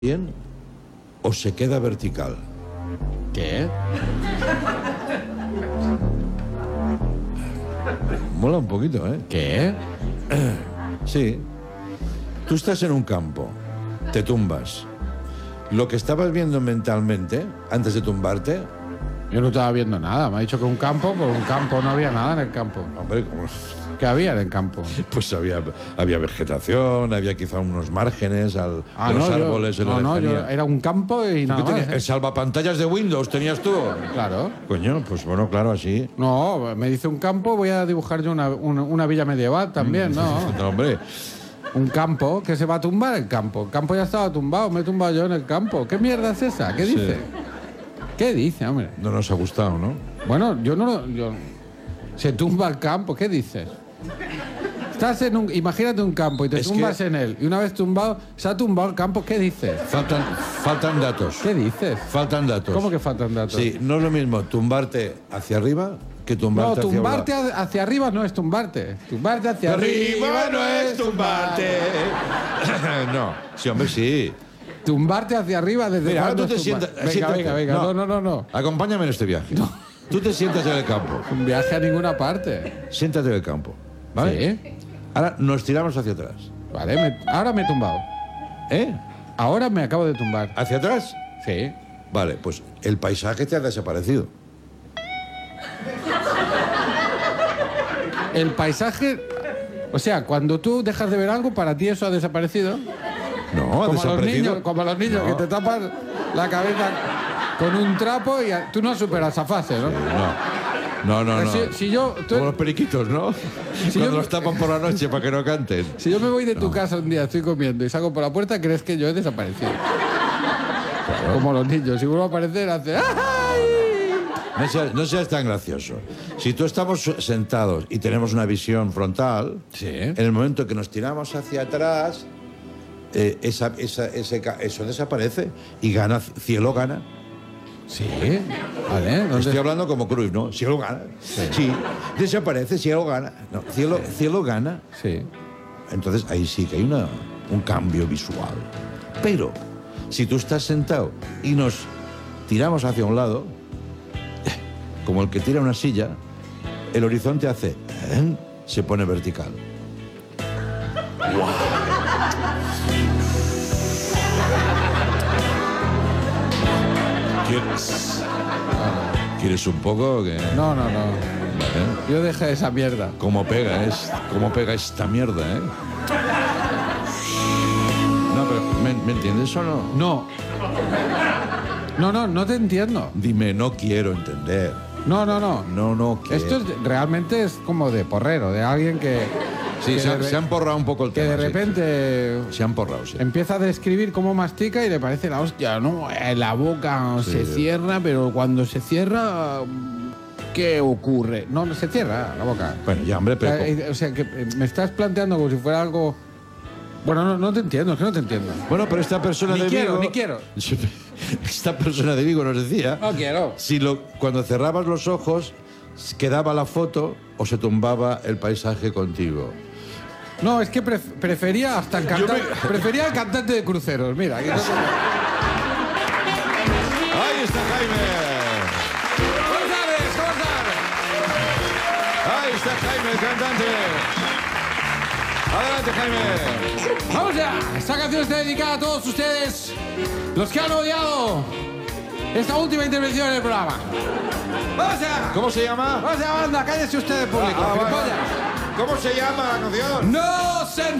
bien o se queda vertical? ¿Qué? Mola un poquito, ¿eh? ¿Qué? Sí. Tú estás en un campo, te tumbas. Lo que estabas viendo mentalmente, antes de tumbarte... Yo no estaba viendo nada. Me ha dicho que un campo, pues un campo no había nada en el campo. Hombre, ¿cómo? ¿Qué había en el campo? Pues había vegetación, había quizá unos márgenes de los árboles en la yo lejanía. era un campo y nada más. El salvapantallas de Windows tenías tú. Claro. Coño, pues bueno, claro, así. No, me dice un campo, voy a dibujar yo una villa medieval también, ¿no? No, hombre. Un campo que se va a tumbar el campo. El campo ya estaba tumbado, me he tumbado yo en el campo. ¿Qué mierda es esa? ¿Qué dice? ¿Qué dice, hombre? No nos ha gustado, ¿no? Bueno, se tumba el campo, ¿qué dices? Estás imagínate un campo y te tumbas en él. Y una vez tumbado, se ha tumbado el campo, ¿qué dices? Faltan datos. ¿Qué dices? Faltan datos. ¿Cómo que faltan datos? Sí, no es lo mismo tumbarte hacia arriba que tumbarte hacia abajo. No, tumbarte hacia arriba no es tumbarte. Tumbarte hacia arriba no es tumbarte. No, sí, hombre, sí. Tumbarte hacia arriba desde... Mira, ahora tú te sientas... Venga. No. Acompáñame en este viaje. No. Tú te sientas en el campo. Un viaje a ninguna parte. Siéntate en el campo, ¿vale? Sí. Ahora nos tiramos hacia atrás. Vale, ahora me he tumbado. ¿Eh? Ahora me acabo de tumbar. ¿Hacia atrás? Sí. Vale, pues el paisaje te ha desaparecido. El paisaje... O sea, cuando tú dejas de ver algo, para ti eso ha desaparecido. No, ha desaparecido. Como los niños que te tapan la cabeza con un trapo y tú no superas esa fase, ¿no? No. Como los periquitos, ¿no? Cuando los tapan por la noche para que no canten. Si yo me voy de tu casa un día, estoy comiendo y salgo por la puerta, crees que yo he desaparecido. Claro. Como los niños, si vuelvo a aparecer, hace... ¡ay! No seas tan gracioso. Si tú estamos sentados y tenemos una visión frontal, sí. En el momento que nos tiramos hacia atrás, eso desaparece y cielo gana. Sí, vale. Estoy hablando como Cruyff, ¿no? Cielo gana. Sí, desaparece, cielo gana. No, cielo gana. Sí. Entonces ahí sí que hay un cambio visual. Pero si tú estás sentado y nos tiramos hacia un lado, como el que tira una silla, el horizonte hace... se pone vertical. ¡Wow! ¿Quieres un poco? Que... No. Vale. Yo dejé esa mierda. ¿Cómo pega esta mierda, eh? No, pero ¿me entiendes o no? No te entiendo. Dime, no quiero entender. No. No quiero. Esto realmente es como de porrero, de alguien que... Sí, se han porrado un poco el tema. Que de repente... Se han porrado, sí. Empieza a describir cómo mastica y le parece la hostia, ¿no? La boca se cierra, pero cuando se cierra... ¿Qué ocurre? No se cierra la boca. Bueno, ya, hombre, pero... O sea, que me estás planteando como si fuera algo... Bueno, no te entiendo, es que no te entiendo. Bueno, pero esta persona de Vigo... Ni quiero. Esta persona de Vigo nos decía... No quiero. Cuando cerrabas los ojos, quedaba la foto o se tumbaba el paisaje contigo. No, es que prefería hasta el cantante... Prefería el cantante de cruceros, mira. Aquí Ahí está Jaime. ¿Cómo sabes? Ahí está Jaime, el cantante. Adelante, Jaime. ¡Vamos ya! Esta canción está dedicada a todos ustedes, los que han odiado esta última intervención en el programa. ¡Vamos ya! ¿Cómo se llama? ¡Vamos ya, banda! ¡Cállese usted, público! Vale. ¿Cómo se llama la canción? ¡No se